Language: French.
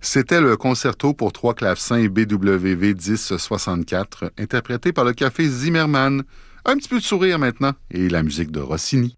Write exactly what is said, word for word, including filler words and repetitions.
C'était le concerto pour trois clavecins B W V dix soixante-quatre, interprété par le Café Zimmermann. Un petit peu de sourire maintenant, et la musique de Rossini.